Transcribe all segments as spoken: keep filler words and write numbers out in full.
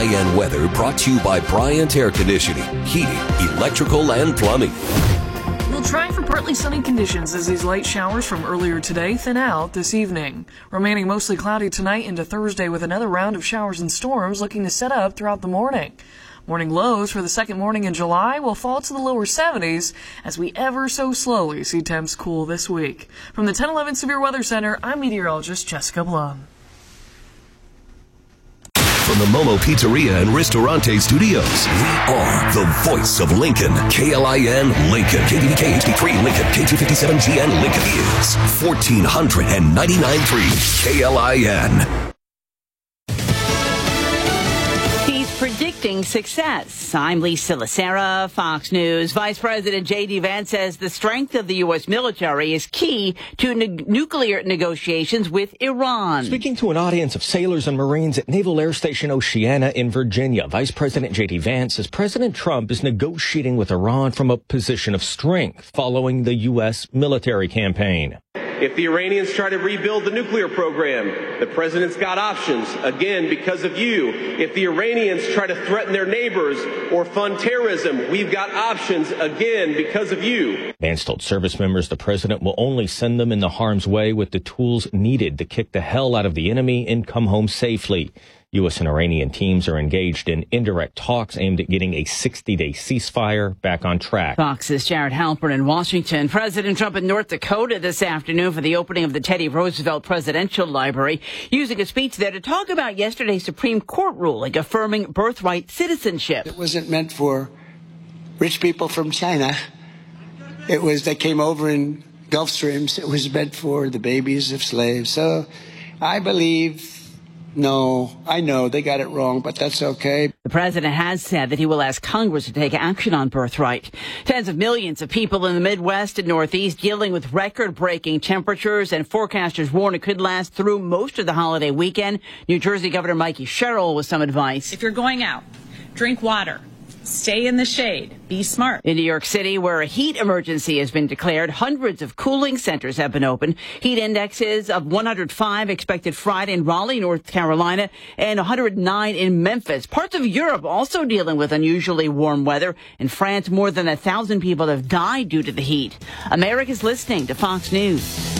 I N weather brought to you by Bryant Air Conditioning, Heating, Electrical, and Plumbing. We'll try for partly sunny conditions as these light showers from earlier today thin out this evening. Remaining mostly cloudy tonight into Thursday with another round of showers and storms looking to set up throughout the morning. Morning lows for the second morning in July will fall to the lower seventies as we ever so slowly see temps cool this week. From the ten eleven Severe Weather Center, I'm meteorologist Jessica Blum. From the Momo Pizzeria and Ristorante Studios, we are the voice of Lincoln. K L I N Lincoln. K V D K H D three Lincoln. K two fifty-seven G N Lincoln is fourteen ninety-nine point three K L I N. Predicting success. I'm Lisa Lacera, Fox News. Vice President J D. Vance says the strength of the U S military is key to ne- nuclear negotiations with Iran. Speaking to an audience of sailors and Marines at Naval Air Station Oceana in Virginia, Vice President J D. Vance says President Trump is negotiating with Iran from a position of strength following the U S military campaign. If the Iranians try to rebuild the nuclear program, the president's got options, again, because of you. If the Iranians try to threaten their neighbors or fund terrorism, we've got options, again, because of you. Vance told service members the president will only send them in the harm's way with the tools needed to kick the hell out of the enemy and come home safely. U S and Iranian teams are engaged in indirect talks aimed at getting a sixty-day ceasefire back on track. Fox's Jared Halpern in Washington. President Trump in North Dakota this afternoon for the opening of the Teddy Roosevelt Presidential Library, using a speech there to talk about yesterday's Supreme Court ruling affirming birthright citizenship. It wasn't meant for rich people from China. It was, they came over in Gulf Streams. It was meant for the babies of slaves. So I believe... No, I know they got it wrong, but that's okay. The president has said that he will ask Congress to take action on birthright. Tens of millions of people in the Midwest and Northeast dealing with record-breaking temperatures, and forecasters warn it could last through most of the holiday weekend. New Jersey Governor Mikey Sherrill with some advice. If you're going out, drink water. Stay in the shade. Be smart. In New York City, where a heat emergency has been declared, hundreds of cooling centers have been opened. Heat indexes of one hundred five expected Friday in Raleigh, North Carolina, and one hundred nine in Memphis. Parts of Europe also dealing with unusually warm weather. In France, more than a thousand people have died due to the heat. America's listening to Fox News.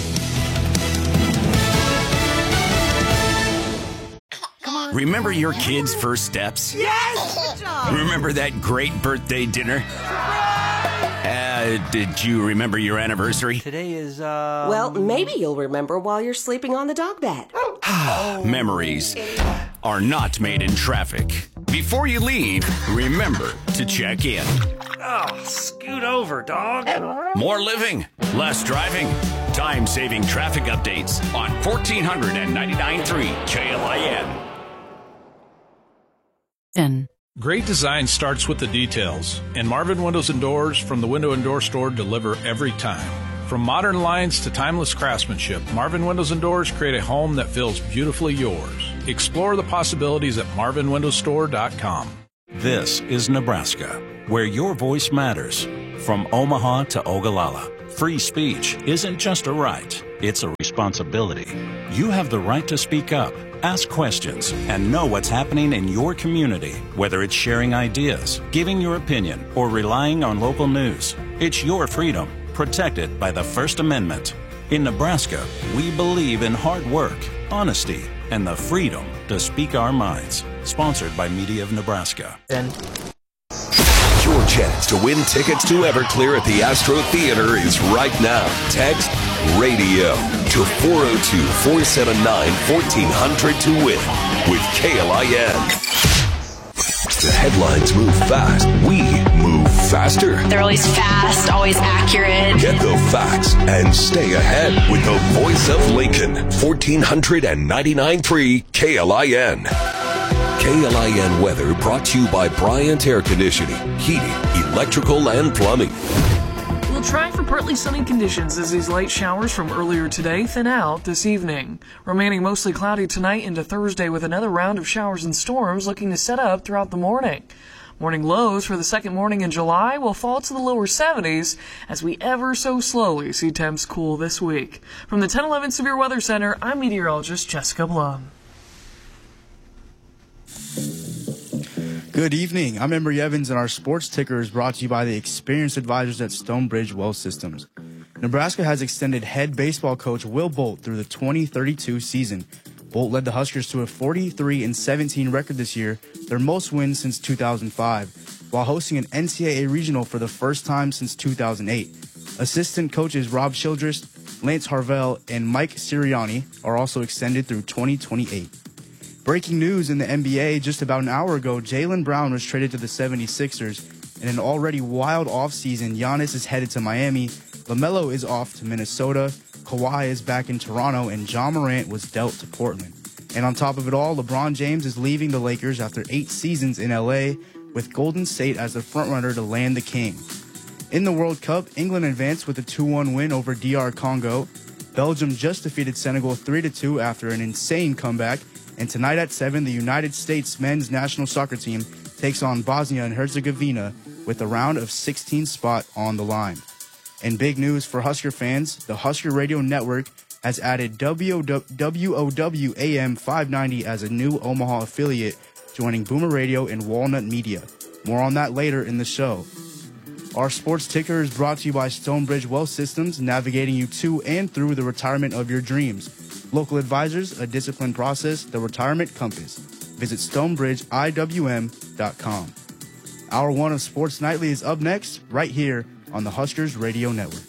Remember your kids' first steps? Yes! Remember that great birthday dinner? Uh, did you remember your anniversary? Today is, uh... Well, maybe you'll remember while you're sleeping on the dog bed. Memories are not made in traffic. Before you leave, remember to check in. Oh, scoot over, dog. More living, less driving. Time-saving traffic updates on fourteen ninety-nine point three K L I N. And great design starts with the details, and Marvin Windows and Doors from the Window and Door Store deliver every time. From modern lines to timeless craftsmanship, Marvin Windows and Doors create a home that feels beautifully yours. Explore the possibilities at marvin windows store dot com. This is Nebraska, where your voice matters. From Omaha to Ogallala, free speech isn't just a right, it's a responsibility. You have the right to speak up, ask questions, and know what's happening in your community, whether it's sharing ideas, giving your opinion, or relying on local news. It's your freedom, protected by the First Amendment. In Nebraska, we believe in hard work, honesty, and the freedom to speak our minds. Sponsored by Media of Nebraska. And your chance to win tickets to Everclear at the Astro Theater is right now. Text radio to four oh two, four seven nine, fourteen hundred to win with K L I N. The headlines move fast. We move faster. They're always fast, always accurate. Get the facts and stay ahead with the voice of Lincoln. fourteen ninety-nine point three K L I N. K L I N weather brought to you by Bryant Air Conditioning, Heating, Electrical, and Plumbing. We'll try for partly sunny conditions as these light showers from earlier today thin out this evening. Remaining mostly cloudy tonight into Thursday with another round of showers and storms looking to set up throughout the morning. Morning lows for the second morning in July will fall to the lower seventies as we ever so slowly see temps cool this week. From the ten eleven Severe Weather Center, I'm meteorologist Jessica Blum. Good evening. I'm Embry Evans, and our sports ticker is brought to you by the experienced advisors at Stonebridge Wealth Systems. Nebraska has extended head baseball coach Will Bolt through the twenty thirty-two season. Bolt led the Huskers to a forty-three and seventeen record this year, their most wins since two thousand five, while hosting an N C double A regional for the first time since two thousand eight. Assistant coaches Rob Childress, Lance Harvell, and Mike Sirianni are also extended through twenty twenty-eight. Breaking news in the N B A, just about an hour ago, Jaylen Brown was traded to the seventy-sixers. In an already wild offseason, Giannis is headed to Miami, LaMelo is off to Minnesota, Kawhi is back in Toronto, and Ja Morant was dealt to Portland. And on top of it all, LeBron James is leaving the Lakers after eight seasons in L A, with Golden State as the frontrunner to land the king. In the World Cup, England advanced with a two one win over D R Congo. Belgium just defeated Senegal three to two after an insane comeback. And tonight at seven, the United States men's national soccer team takes on Bosnia and Herzegovina with a round of sixteen spot on the line. And big news for Husker fans, the Husker Radio Network has added W O W A M five ninety as a new Omaha affiliate, joining Boomer Radio and Walnut Media. More on that later in the show. Our sports ticker is brought to you by Stonebridge Wealth Systems, navigating you to and through the retirement of your dreams. Local advisors, a disciplined process, the retirement compass. Visit stonebridge I W M dot com. Hour one of Sports Nightly is up next, right here on the Huskers Radio Network.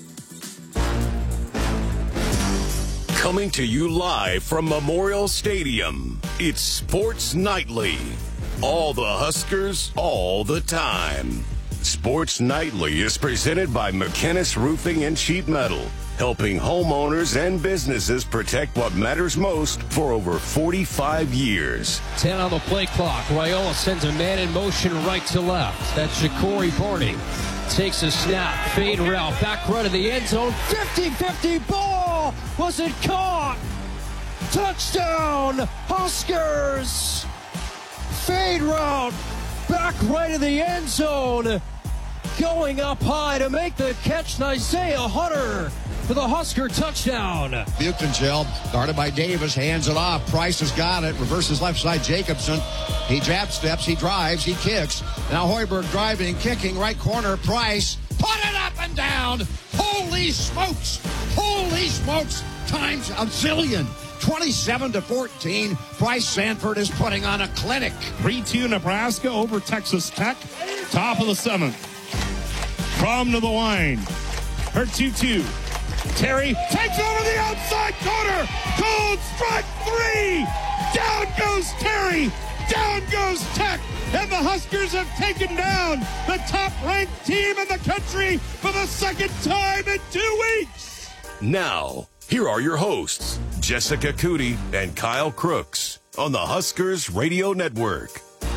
Coming to you live from Memorial Stadium, it's Sports Nightly. All the Huskers, all the time. Sports Nightly is presented by McKinnis Roofing and Sheet Metal, helping homeowners and businesses protect what matters most for over forty-five years. ten on the play clock. Raiola sends a man in motion right to left. That's Ja'Cory Barney. Takes a snap. Fade route. Back right of the end zone. fifty-fifty ball. Was it caught? Touchdown, Huskers. Fade route. Back right of the end zone. Going up high to make the catch, Isaiah Hunter for the Husker touchdown. Buchengel, guarded by Davis, hands it off. Price has got it. Reverses left side, Jacobson. He jab steps, he drives, he kicks. Now Hoiberg driving, kicking, right corner. Price, put it up and down. Holy smokes. Holy smokes. Times a zillion. twenty-seven to fourteen. Bryce Sanford is putting on a clinic. three two Nebraska over Texas Tech. Top of the seventh. From to the line. Her two two. Terry takes over the outside corner. Cold strike three. Down goes Terry. Down goes Tech. And the Huskers have taken down the top-ranked team in the country for the second time in two weeks. Now, here are your hosts, Jessica Cootie and Kyle Crooks, on the Huskers Radio Network.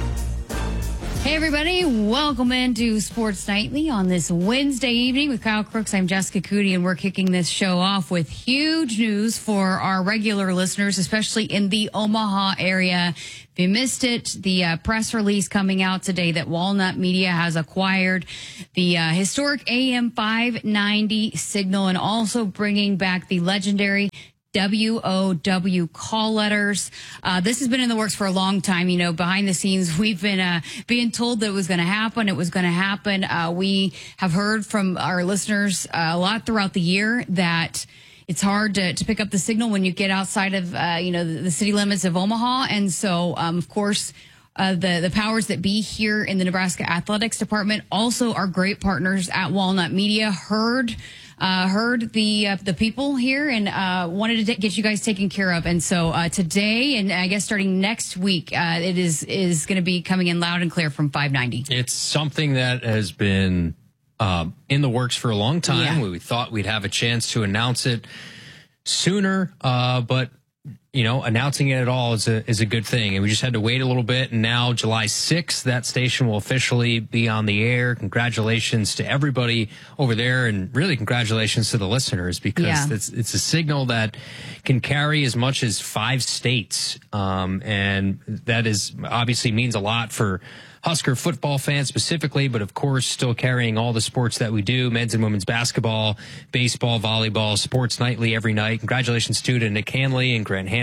Hey, everybody. Welcome into Sports Nightly on this Wednesday evening with Kyle Crooks. I'm Jessica Cootie, and we're kicking this show off with huge news for our regular listeners, especially in the Omaha area. If you missed it, the uh, press release coming out today that Walnut Media has acquired the uh, historic A M five ninety signal and also bringing back the legendary W O W call letters. Uh, this has been in the works for a long time. You know, behind the scenes, we've been uh, being told that it was going to happen. It was going to happen. Uh, we have heard from our listeners uh, a lot throughout the year that it's hard to, to pick up the signal when you get outside of, uh, you know, the, the city limits of Omaha. And so, um, of course, Uh, the, the powers that be here in the Nebraska Athletics Department also are great partners at Walnut Media. Heard, uh, heard the, uh, the people here and, uh, wanted to t- get you guys taken care of. And so, uh, today and I guess starting next week, uh, it is, is going to be coming in loud and clear from five ninety. It's something that has been, um, in the works for a long time. Yeah. We thought we'd have a chance to announce it sooner, uh, but you know, announcing it at all is a is a good thing. And we just had to wait a little bit. And now July sixth, that station will officially be on the air. Congratulations to everybody over there. And really congratulations to the listeners, because yeah. it's, it's a signal that can carry as much as five states. Um, and that is obviously means a lot for Husker football fans specifically, but of course still carrying all the sports that we do, men's and women's basketball, baseball, volleyball, Sports Nightly every night. Congratulations to Nick Hanley and Grant Hanley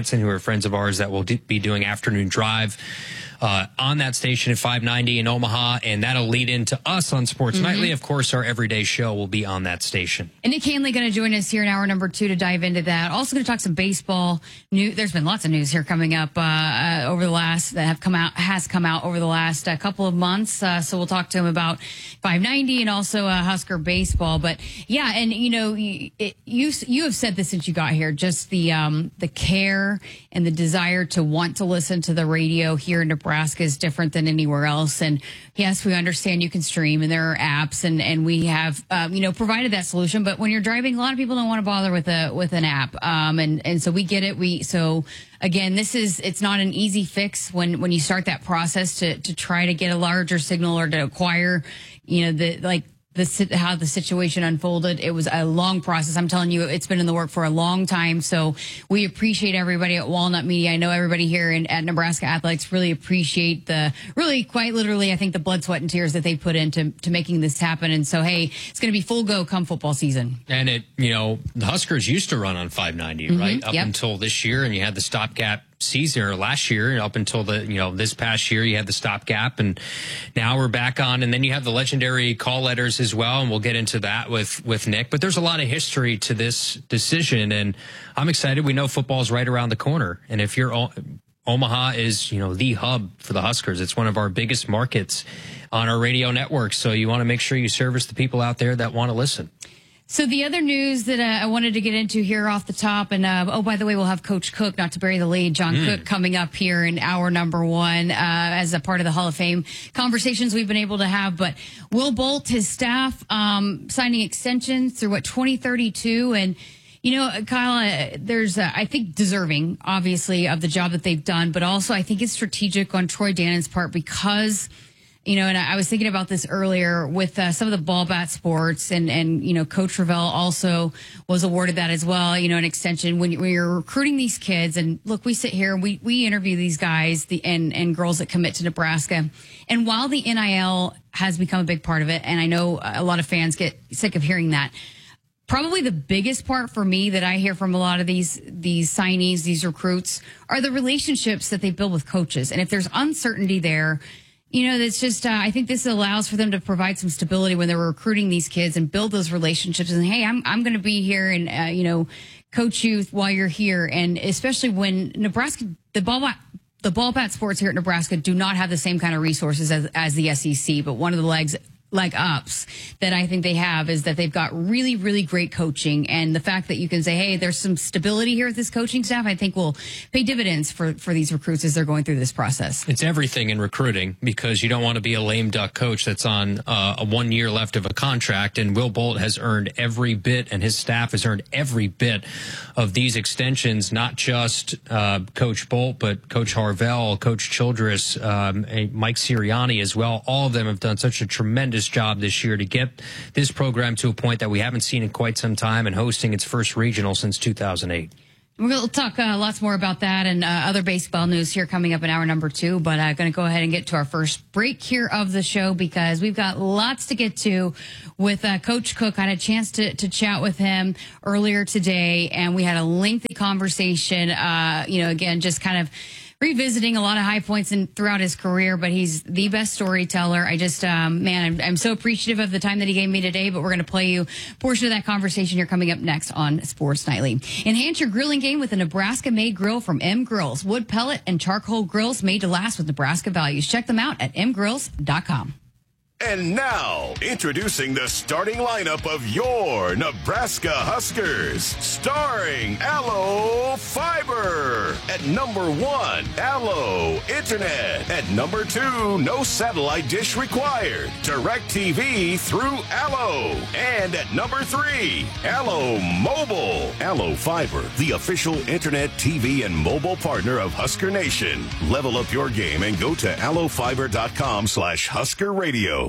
Hansen, who are friends of ours that will do, be doing Afternoon Drive uh, on that station at five ninety in Omaha, and that'll lead into us on Sports mm-hmm. Nightly. Of course, our everyday show will be on that station. And Nick Hanley going to join us here in hour number two to dive into that. Also going to talk some baseball news. There's been lots of news here coming up uh, uh, over the last that have come out has come out over the last uh, couple of months. Uh, so we'll talk to him about five ninety and also uh, Husker baseball. But yeah, and you know, it, you you have said this since you got here. Just the um, the care and the desire to want to listen to the radio here in Nebraska is different than anywhere else. And yes, we understand you can stream and there are apps, and and we have um, you know provided that solution. But when you're driving, a lot of people don't want to bother with a with an app, um, and and so we get it. We so. Again, this is, it's not an easy fix when, when you start that process to, to try to get a larger signal or to acquire, you know, the, like, the, how the situation unfolded. It was a long process. I'm telling you, it's been in the work for a long time. So we appreciate everybody at Walnut Media. I know everybody here in, at Nebraska Athletics really appreciate the, really quite literally, I think the blood, sweat, and tears that they put into to making this happen. And so, hey, it's going to be full go come football season. And it, you know, the Huskers used to run on five ninety, mm-hmm. right? Up yep. until this year, and you had the stopgap season or last year up until the, you know, this past year you had the stopgap, and now we're back on. And then you have the legendary call letters as well, and we'll get into that with with Nick. But there's a lot of history to this decision, and I'm excited. We know football's right around the corner, and if you're o- Omaha is, you know, the hub for the Huskers. It's one of our biggest markets on our radio network, so you want to make sure you service the people out there that want to listen. So the other news that uh, I wanted to get into here off the top, and uh, oh, by the way, we'll have Coach Cook, not to bury the lead, John mm. Cook, coming up here in hour number one uh, as a part of the Hall of Fame conversations we've been able to have. But Will Bolt, his staff, um, signing extensions through what twenty thirty-two, and you know, Kyle, uh, there's, uh, I think, deserving, obviously, of the job that they've done, but also I think it's strategic on Troy Dannon's part because. You know, and I was thinking about this earlier with uh, some of the ball bat sports, and, and, you know, Coach Ravel also was awarded that as well, you know, an extension when, when you're recruiting these kids. And look, we sit here and we, we interview these guys the, and, and girls that commit to Nebraska. And while the N I L has become a big part of it, and I know a lot of fans get sick of hearing that, probably the biggest part for me that I hear from a lot of these these signees, these recruits, are the relationships that they build with coaches. And if there's uncertainty there, you know, that's just, uh, I think this allows for them to provide some stability when they're recruiting these kids and build those relationships. And, hey, I'm I'm going to be here and, uh, you know, coach you while you're here. And especially when Nebraska, the ball bat, the ball bat sports here at Nebraska do not have the same kind of resources as, as the S E C. But one of the legs, leg ups that I think they have is that they've got really, really great coaching. And the fact that you can say, hey, there's some stability here with this coaching staff, I think will pay dividends for, for these recruits as they're going through this process. It's everything in recruiting, because you don't want to be a lame duck coach that's on uh, a one year left of a contract. And Will Bolt has earned every bit, and his staff has earned every bit of these extensions, not just uh, Coach Bolt, but Coach Harvell, Coach Childress, um, and Mike Sirianni as well. All of them have done such a tremendous job this year to get this program to a point that we haven't seen in quite some time, and hosting its first regional since two thousand eight. We're going to talk uh, lots more about that and uh, other baseball news here coming up in hour number two, but I'm uh, going to go ahead and get to our first break here of the show because we've got lots to get to with uh, Coach Cook. I had a chance to, to chat with him earlier today, and we had a lengthy conversation, uh, you know, again, just kind of revisiting a lot of high points in throughout his career, but he's the best storyteller. I just, um, man, I'm, I'm so appreciative of the time that he gave me today, but we're going to play you a portion of that conversation here coming up next on Sports Nightly. Enhance your grilling game with a Nebraska-made grill from M Grills. Wood pellet and charcoal grills made to last with Nebraska values. Check them out at m grills dot com. And now, introducing the starting lineup of your Nebraska Huskers. Starring Allo Fiber. At number one, Allo Internet. At number two, no satellite dish required. DirecTV through Allo. And at number three, Allo Mobile. Allo Fiber, the official internet, T V, and mobile partner of Husker Nation. Level up your game and go to allo fiber dot com slash Husker Radio.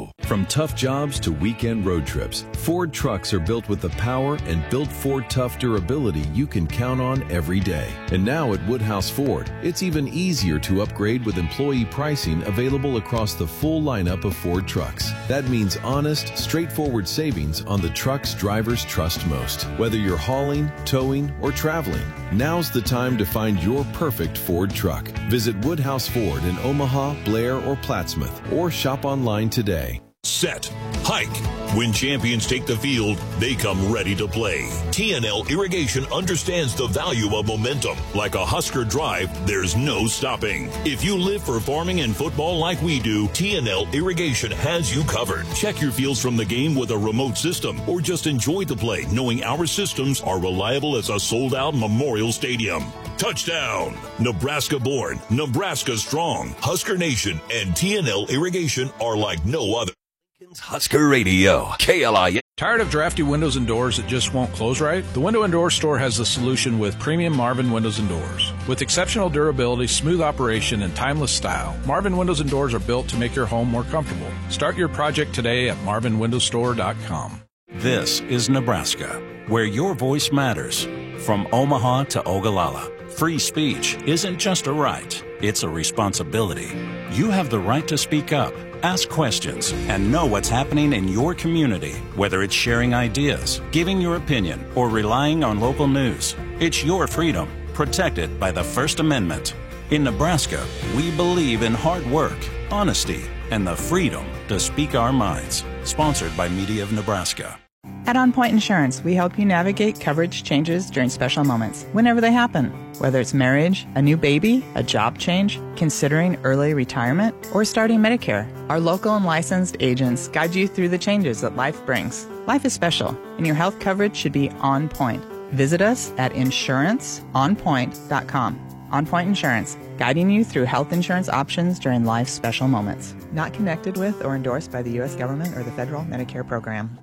Radio. From tough jobs to weekend road trips, Ford trucks are built with the power and built Ford Tough durability you can count on every day. And now at Woodhouse Ford, it's even easier to upgrade with employee pricing available across the full lineup of Ford trucks. That means honest, straightforward savings on the trucks drivers trust most. Whether you're hauling, towing, or traveling, now's the time to find your perfect Ford truck. Visit Woodhouse Ford in Omaha, Blair, or Plattsmouth, or shop online today. Set, hike. When champions take the field, they come ready to play. T N L Irrigation understands the value of momentum. Like a Husker drive, there's no stopping. If you live for farming and football like we do, T N L Irrigation has you covered. Check your fields from the game with a remote system, or just enjoy the play knowing our systems are reliable as a sold-out Memorial Stadium. Touchdown! Nebraska born, Nebraska strong. Husker Nation and T N L Irrigation are like no other. Husker Radio, K L I N. Tired of drafty windows and doors that just won't close right? The Window and Door Store has the solution with premium Marvin Windows and Doors. With exceptional durability, smooth operation, and timeless style, Marvin Windows and Doors are built to make your home more comfortable. Start your project today at marvin window store dot com. This is Nebraska, where your voice matters. From Omaha to Ogallala, free speech isn't just a right, it's a responsibility. You have the right to speak up, ask questions, and know what's happening in your community, whether it's sharing ideas, giving your opinion, or relying on local news. It's your freedom, protected by the First Amendment. In Nebraska, we believe in hard work, honesty, and the freedom to speak our minds. Sponsored by Media of Nebraska. At On Point Insurance, we help you navigate coverage changes during special moments, whenever they happen. Whether it's marriage, a new baby, a job change, considering early retirement, or starting Medicare, our local and licensed agents guide you through the changes that life brings. Life is special, and your health coverage should be on point. Visit us at insurance on point dot com. On Point Insurance, guiding you through health insurance options during life's special moments. Not connected with or endorsed by the U S government or the federal Medicare program.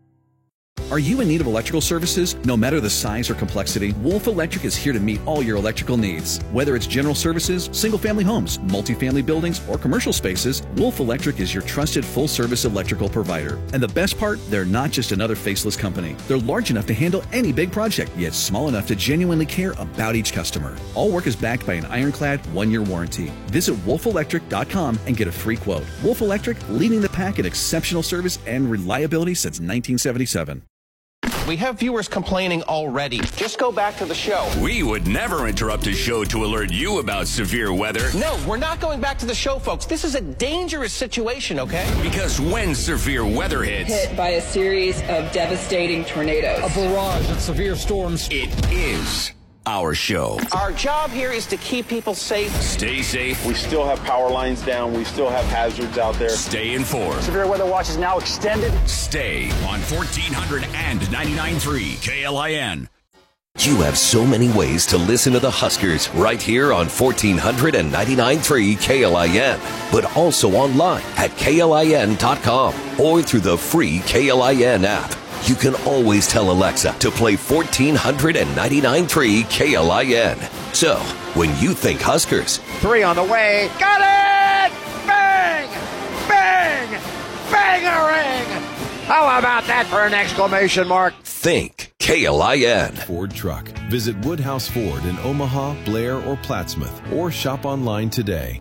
Are you in need of electrical services? No matter the size or complexity, Wolf Electric is here to meet all your electrical needs. Whether it's general services, single-family homes, multifamily buildings, or commercial spaces, Wolf Electric is your trusted full-service electrical provider. And the best part, they're not just another faceless company. They're large enough to handle any big project, yet small enough to genuinely care about each customer. All work is backed by an ironclad one-year warranty. Visit wolf electric dot com and get a free quote. Wolf Electric, leading the pack in exceptional service and reliability since nineteen seventy-seven. We have viewers complaining already. Just go back to the show. We would never interrupt a show to alert you about severe weather. No, we're not going back to the show, folks. This is a dangerous situation, okay? Because when severe weather hits... Hit by a series of devastating tornadoes. A barrage of severe storms. It is our show. Our job here is to keep people safe. Stay safe. We still have power lines down. We still have hazards out there. Stay informed. Severe weather watch is now extended. Stay on fourteen hundred and ninety-nine point three K L I N. You have so many ways to listen to the Huskers right here on fourteen hundred and ninety-nine point three K L I N, but also online at K L I N dot com or through the free K L I N app. You can always tell Alexa to play fourteen ninety-nine point three K L I N. So, when you think Huskers, Three on the way. Got it! Bang! Bang! Bang-a-ring! How about that for an exclamation mark? think K L I N. Ford truck. Visit Woodhouse Ford in Omaha, Blair, or Plattsmouth, or shop online today.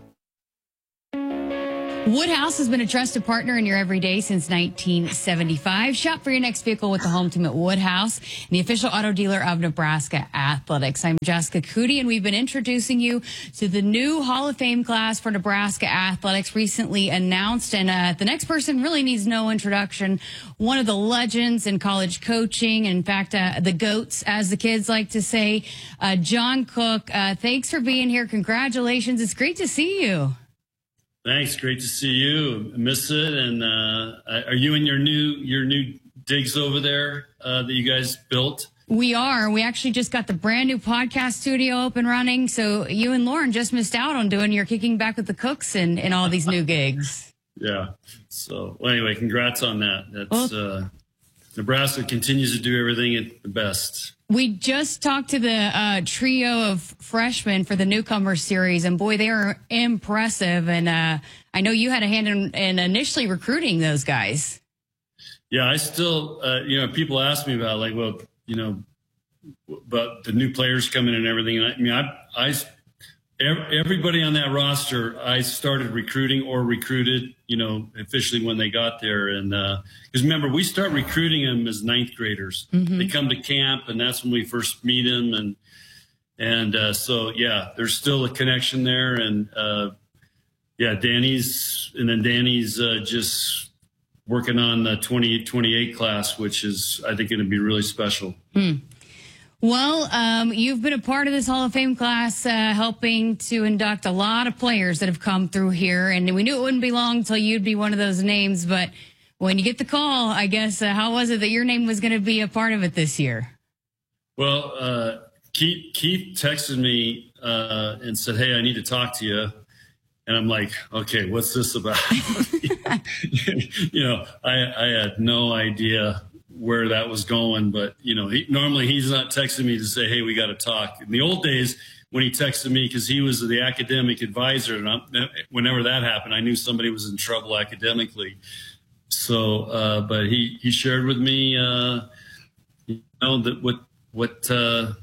Woodhouse has been a trusted partner in your everyday since nineteen seventy-five. Shop for your next vehicle with the home team at Woodhouse, the official auto dealer of Nebraska Athletics. I'm Jessica Cootie, and we've been introducing you to the new Hall of Fame class for Nebraska Athletics, recently announced. And uh, the next person really needs no introduction. One of the legends in college coaching, in fact, uh, the GOATs, as the kids like to say, uh, John Cook. Uh, thanks for being here. Congratulations. It's great to see you. Thanks. Great to see you. I miss it. And uh, are you in your new your new digs over there uh, that you guys built? We are. We actually just got the brand new podcast studio up and running. So you and Lauren just missed out on doing your Kicking Back with the Cooks and, and all these new gigs. Yeah. So well, anyway, congrats on that. That's well, uh, Nebraska continues to do everything at the best. We just talked to the uh, trio of freshmen for the newcomer series, and boy, they are impressive. And uh, I know you had a hand in, in initially recruiting those guys. Yeah, I still, uh, you know, people ask me about like, well, you know, about the new players coming and everything. And I, I mean, I, I, everybody on that roster, I started recruiting or recruited, you know, officially when they got there. And because uh, remember, we start recruiting them as ninth graders. Mm-hmm. They come to camp, and that's when we first meet them. And and uh, so, yeah, there's still a connection there. And uh, yeah, Danny's, and then Danny's uh, just working on the twenty twenty-eight class, which is, I think, going to be really special. Hmm. Well, um, you've been a part of this Hall of Fame class, uh, helping to induct a lot of players that have come through here. And we knew it wouldn't be long until you'd be one of those names. But when you get the call, I guess, uh, how was it that your name was going to be a part of it this year? Well, uh, Keith, Keith texted me uh, and said, hey, I need to talk to you. And I'm like, okay, what's this about? you know, I, I had no idea where that was going, but you know, he, normally he's not texting me to say, hey, we got to talk. In the old days when he texted me, because he was the academic advisor, and I'm, whenever that happened, I knew somebody was in trouble academically. So, uh, but he, he shared with me, uh, you know, that what, what, uh,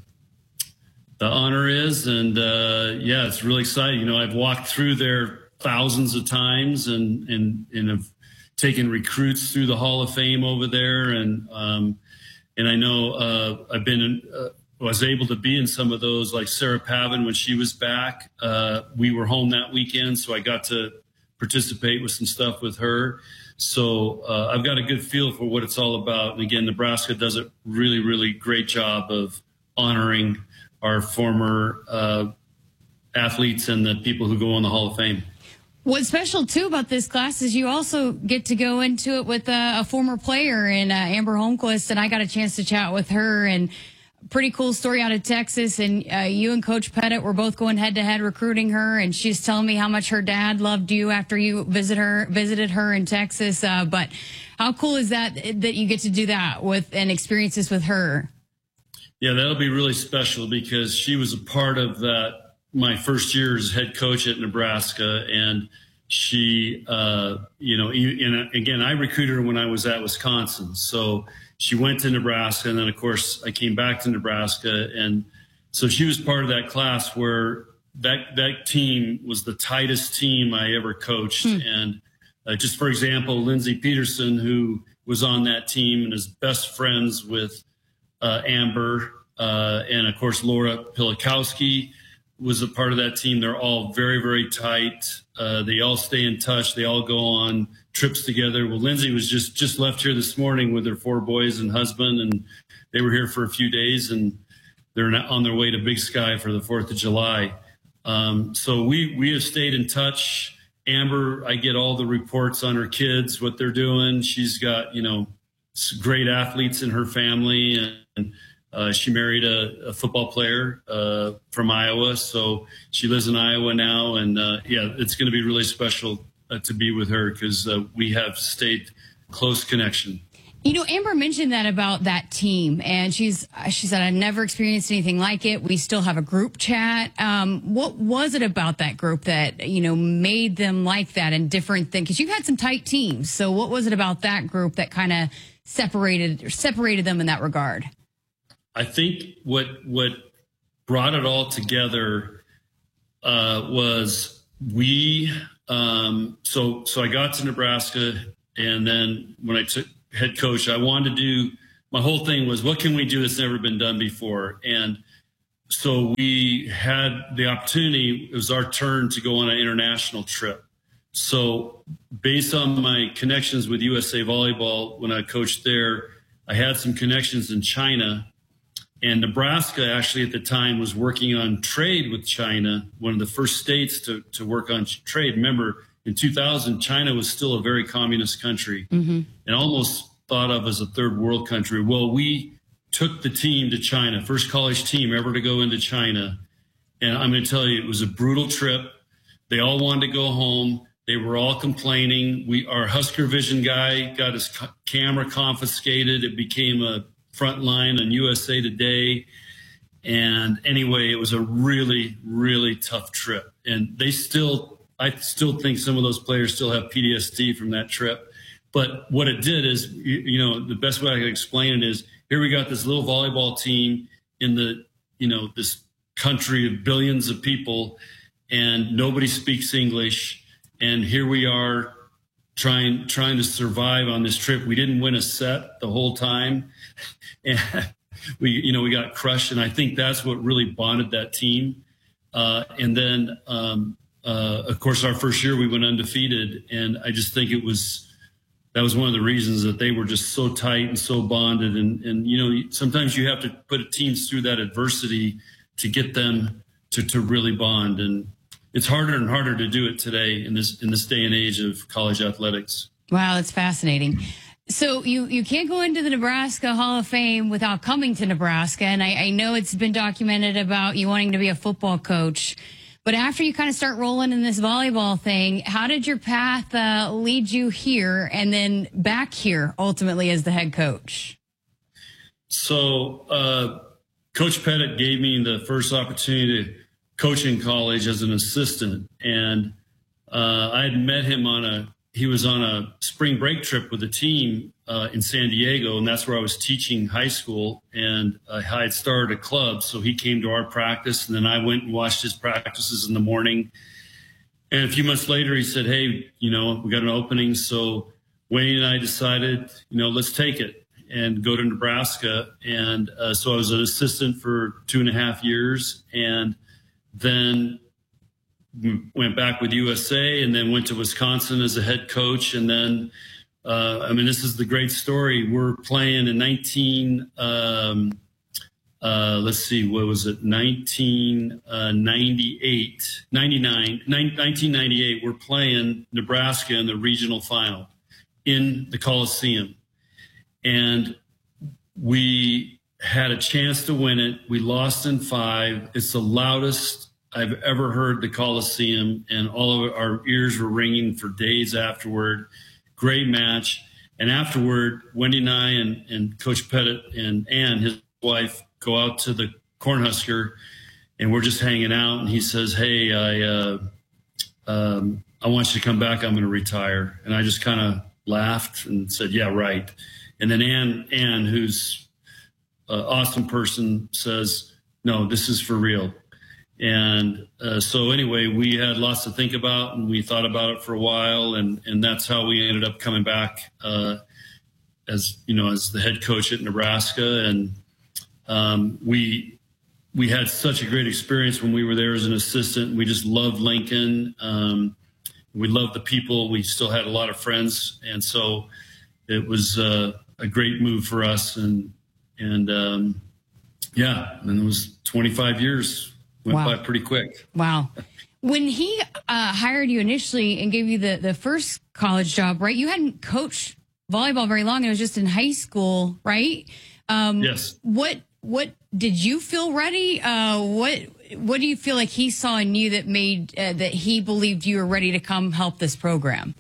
the honor is. And, uh, yeah, it's really exciting. You know, I've walked through there thousands of times and, and, and have taken recruits through the Hall of Fame over there. And, um, and I know, uh, I've been, uh, was able to be in some of those, like Sarah Pavin, when she was back, uh, we were home that weekend. So I got to participate with some stuff with her. So, uh, I've got a good feel for what it's all about. And again, Nebraska does a really, really great job of honoring our former, uh, athletes and the people who go in the Hall of Fame. What's special, too, about this class is you also get to go into it with a, a former player in uh, Amber Holmquist, and I got a chance to chat with her, and pretty cool story out of Texas. And uh, you and Coach Pettit were both going head-to-head recruiting her, and she's telling me how much her dad loved you after you visit her, visited her in Texas. Uh, but how cool is that, that you get to do that with and experience this with her? Yeah, that'll be really special because she was a part of that my first year as head coach at Nebraska. And she, uh, you know, and again, I recruited her when I was at Wisconsin. So she went to Nebraska. And then of course I came back to Nebraska. And so she was part of that class where that, that team was the tightest team I ever coached. Hmm. And uh, just for example, Lindsey Peterson, who was on that team and is best friends with uh, Amber, uh, and of course, Laura Pilikowski was a part of that team. They're all very, very tight. Uh, they all stay in touch. They all go on trips together. Well, Lindsay was just, just left here this morning with her four boys and husband, and they were here for a few days, and they're on their way to Big Sky for the fourth of July. Um, so we, we have stayed in touch. Amber, I get all the reports on her kids, what they're doing. She's got, you know, great athletes in her family, and Uh, she married a, a football player uh, from Iowa, so she lives in Iowa now. And, uh, yeah, it's going to be really special uh, to be with her because uh, we have stayed close connection. You know, Amber mentioned that about that team, and she's she said, I never experienced anything like it. We still have a group chat. Um, what was it about that group that, you know, made them like that and different things? Because you've had some tight teams. So what was it about that group that kind of separated separated them in that regard? I think what what brought it all together uh, was we. Um, so so I got to Nebraska, and then when I took head coach, I wanted to do. My whole thing was, what can we do that's never been done before? And so we had the opportunity. It was our turn to go on an international trip. So based on my connections with U S A Volleyball when I coached there, I had some connections in China. And Nebraska actually at the time was working on trade with China, one of the first states to, to work on trade. Remember, in two thousand, China was still a very communist country mm-hmm. and almost thought of as a third world country. Well, we took the team to China, first college team ever to go into China. And I'm going to tell you, it was a brutal trip. They all wanted to go home. They were all complaining. We, our Husker Vision guy got his ca- camera confiscated. It became a front line on U S A Today. And anyway, it was a really, really tough trip. And they still, I still think some of those players still have P T S D from that trip. But what it did is, you, you know, the best way I can explain it is, here we got this little volleyball team in the, you know, this country of billions of people, and nobody speaks English. And here we are trying, trying to survive on this trip. We didn't win a set the whole time. And we, you know, we got crushed. And I think that's what really bonded that team. Uh, and then, um, uh, of course, our first year we went undefeated. And I just think it was, that was one of the reasons that they were just so tight and so bonded. And, and, you know, sometimes you have to put teams through that adversity to get them to, to really bond. And it's harder and harder to do it today in this, in this day and age of college athletics. Wow, that's fascinating. So you, you can't go into the Nebraska Hall of Fame without coming to Nebraska. And I, I know it's been documented about you wanting to be a football coach. But after you kind of start rolling in this volleyball thing, how did your path uh, lead you here and then back here ultimately as the head coach? So uh, Coach Pettit gave me the first opportunity to coach in college as an assistant. And uh, I had met him on a, he was on a spring break trip with a team uh, in San Diego, and that's where I was teaching high school, and uh, I had started a club. So he came to our practice, and then I went and watched his practices in the morning. And a few months later, he said, hey, you know, we got an opening. So Wayne and I decided, you know, let's take it and go to Nebraska. And uh, so I was an assistant for two and a half years, and then went back with U S A, and then went to Wisconsin as a head coach. And then, uh, I mean, this is the great story. We're playing in nineteen, um, uh, let's see, what was it? nineteen ninety-eight, ninety-nine, nineteen ninety-eight. We're playing Nebraska in the regional final in the Coliseum. And we had a chance to win it. We lost in five. It's the loudest I've ever heard the Coliseum, and all of our ears were ringing for days afterward. Great match. And afterward, Wendy and I and, and Coach Pettit and Ann, his wife, go out to the Cornhusker, and we're just hanging out. And he says, hey, I, uh, um, I want you to come back. I'm going to retire. And I just kind of laughed and said, yeah, right. And then Ann, Ann, who's an awesome person, says, no, this is for real. And uh, so anyway, we had lots to think about, and we thought about it for a while, and, and that's how we ended up coming back uh, as, you know, as the head coach at Nebraska. And um, we we had such a great experience when we were there as an assistant. We just loved Lincoln. Um, we loved the people. We still had a lot of friends, and so it was uh, a great move for us. And and um, yeah, and it was twenty-five years. Went Wow. by pretty quick. Wow. When he uh, hired you initially and gave you the, the first college job, right, you hadn't coached volleyball very long. It was just in high school, right? Um, yes. What what did you feel ready? Uh, what what do you feel like he saw in you that made uh, that he believed you were ready to come help this program?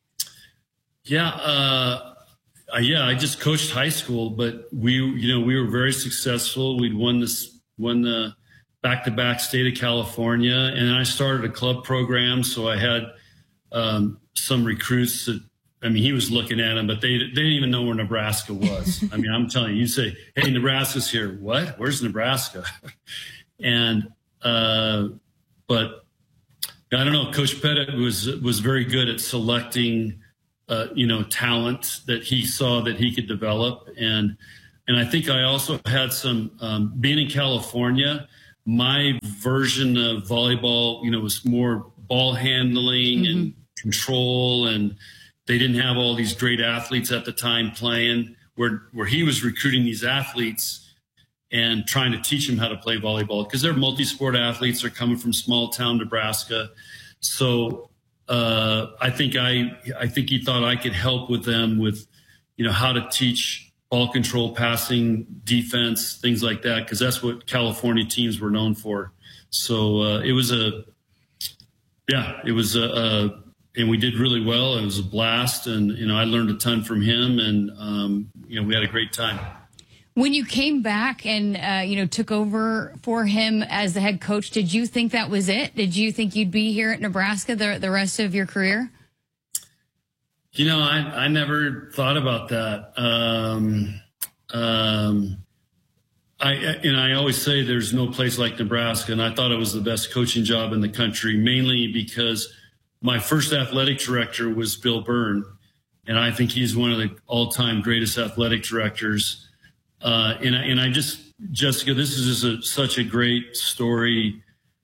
Yeah, uh, uh, yeah. I just coached high school, but we, you know, we were very successful. We'd won this, won the back-to-back state of California, and then I started a club program. So I had um, some recruits that, I mean, he was looking at them, but they, they didn't even know where Nebraska was. I mean, I'm telling you, you say, hey, Nebraska's here. What? Where's Nebraska? and, uh, but I don't know, Coach Pettit was, was very good at selecting, uh, you know, talent that he saw that he could develop. And, and I think I also had some, um, being in California, my version of volleyball, you know, was more ball handling mm-hmm. and control, and they didn't have all these great athletes at the time playing, where, where he was recruiting these athletes and trying to teach them how to play volleyball, because they're multi-sport athletes. They're coming from small town Nebraska. So uh, I think I, I think he thought I could help with them with, you know, how to teach ball control, passing, defense, things like that, because that's what California teams were known for. So uh, it was a, yeah, it was a, a, and we did really well. It was a blast, and you know, I learned a ton from him, and um, you know, we had a great time. When you came back and, uh, you know, took over for him as the head coach, did you think that was it? Did you think you'd be here at Nebraska the, the rest of your career? You know, I, I never thought about that. Um, um, I, and I always say there's no place like Nebraska, and I thought it was the best coaching job in the country, mainly because my first athletic director was Bill Byrne, and I think he's one of the all-time greatest athletic directors. Uh, and, I, and I just, Jessica, this is just a, such a great story.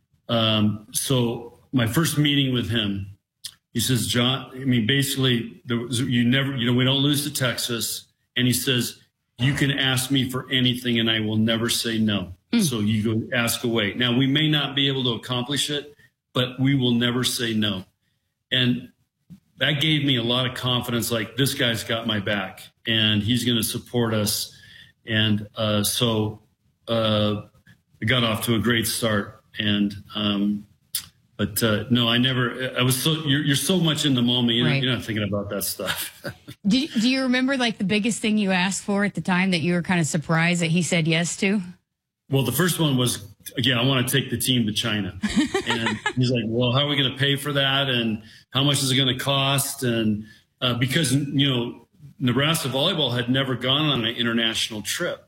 Um, so my first meeting with him, he says, John, I mean, basically, there was, you never, you know, we don't lose to Texas. And he says, you can ask me for anything and I will never say no. Mm. So you go ask away. Now, we may not be able to accomplish it, but we will never say no. And that gave me a lot of confidence, like this guy's got my back and he's going to support us. And uh, so uh, I got off to a great start. And um, but uh, no, I never. I was so you're, you're so much in the moment. You're, right. You're not thinking about that stuff. do, do you remember like the biggest thing you asked for at the time that you were kind of surprised that he said yes to? Well, the first one was, again, I want to take the team to China. And he's like, well, how are we going to pay for that? And how much is it going to cost? And uh, because, you know, Nebraska volleyball had never gone on an international trip.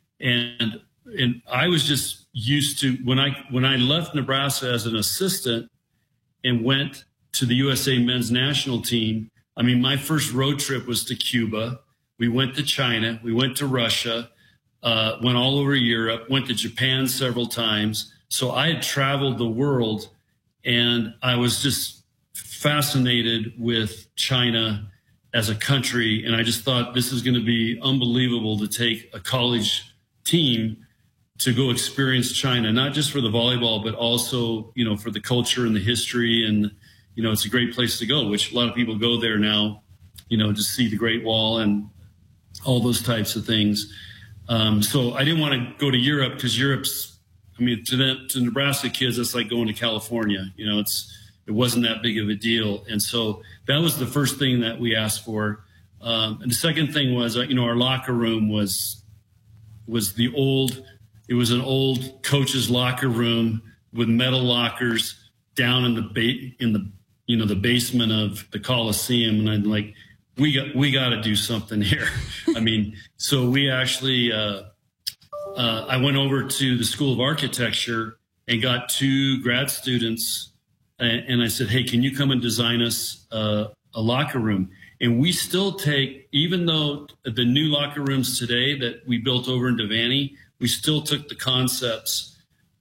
And and I was just used to, when I when I left Nebraska as an assistant and went to the U S A men's national team, I mean, my first road trip was to Cuba. We went to China. We went to Russia, uh, went all over Europe, went to Japan several times. So I had traveled the world, and I was just fascinated with China as a country. And I just thought this is going to be unbelievable to take a college team to go experience China, not just for the volleyball, but also, you know, for the culture and the history. And, you know, it's a great place to go, which a lot of people go there now, you know, to see the Great Wall and all those types of things. Um, so I didn't want to go to Europe because Europe's, I mean, to them, to Nebraska kids, it's like going to California. You know, it's, it wasn't that big of a deal. And so that was the first thing that we asked for. Um, and the second thing was, uh, you know, our locker room was, was the old, it was an old coach's locker room with metal lockers down in the ba- in the, you know, the basement of the Coliseum. And I'm like, we got, we got to do something here. I mean, so we actually, uh, uh, I went over to the School of Architecture and got two grad students, and, and I said, hey, can you come and design us uh, a locker room? And we still take, even though the new locker rooms today that we built over in Devaney, we still took the concepts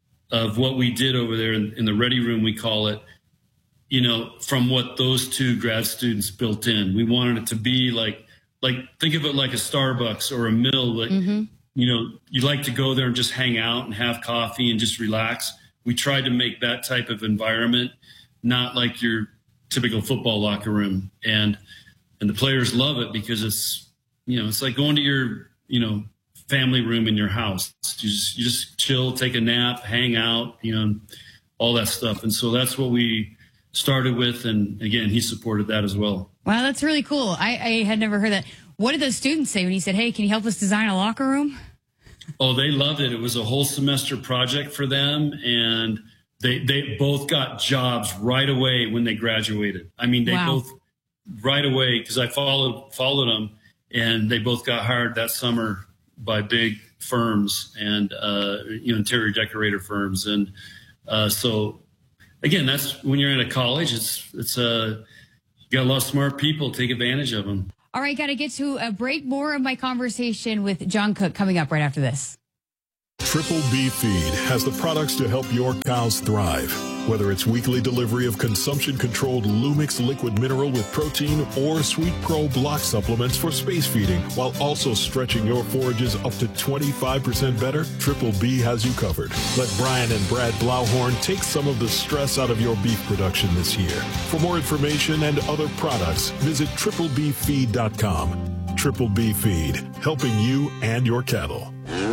of what we did over there in, in the Ready Room, we call it, you know, from what those two grad students built in. We wanted it to be like, like think of it like a Starbucks or a Mill. Like, mm-hmm. you know, you like to go there and just hang out and have coffee and just relax. We tried to make that type of environment, not like your typical football locker room. And and the players love it because it's, you know, it's like going to your, you know, family room in your house. You just, you just chill, take a nap, hang out, you know, all that stuff. And so that's what we started with. And again, he supported that as well. Wow, that's really cool. I, I had never heard that. What did those students say when he said, hey, can you help us design a locker room? Oh, they loved it. It was a whole semester project for them. And they, they both got jobs right away when they graduated. I mean, they wow. both right away, because I followed, followed them, and they both got hired that summer by big firms and, uh, you know, interior decorator firms. And uh, so, again, that's when you're in a college, it's, it's a, you got a lot of smart people, take advantage of them. All right, got to get to a break. More of my conversation with John Cook coming up right after this. Triple B Feed has the products to help your cows thrive. Whether it's weekly delivery of consumption-controlled Lumix liquid mineral with protein or Sweet Pro block supplements for space feeding, while also stretching your forages up to twenty-five percent better, Triple B has you covered. Let Brian and Brad Blauhorn take some of the stress out of your beef production this year. For more information and other products, visit triple b feed dot com. Triple B Feed, helping you and your cattle.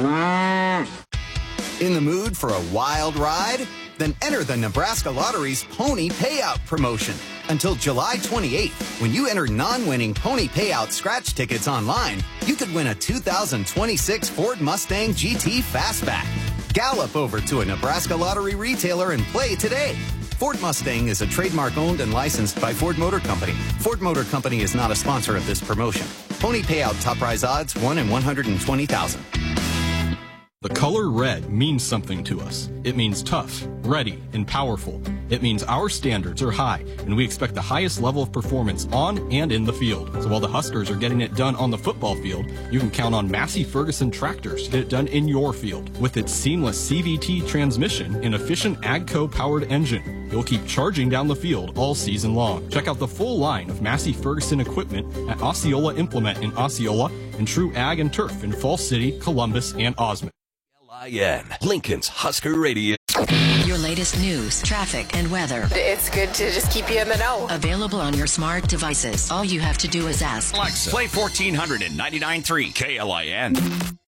In the mood for a wild ride? Then enter the Nebraska Lottery's Pony Payout promotion. Until July twenty-eighth, when you enter non-winning Pony Payout scratch tickets online, you could win a two thousand twenty-six Ford Mustang G T Fastback. Gallop over to a Nebraska Lottery retailer and play today. Ford Mustang is a trademark owned and licensed by Ford Motor Company. Ford Motor Company is not a sponsor of this promotion. Pony Payout top prize odds one in one hundred twenty thousand. The color red means something to us. It means tough, ready, and powerful. It means our standards are high, and we expect the highest level of performance on and in the field. So while the Huskers are getting it done on the football field, you can count on Massey Ferguson tractors to get it done in your field. With its seamless C V T transmission and efficient AGCO-powered engine, you'll keep charging down the field all season long. Check out the full line of Massey Ferguson equipment at Osceola Implement in Osceola and True Ag and Turf in Falls City, Columbus, and Osmond. L I N, Lincoln's Husker Radio. Your latest news, traffic, and weather. It's good to just keep you in the know. Available on your smart devices. All you have to do is ask. Alexa, play fourteen ninety-nine point three K L I N.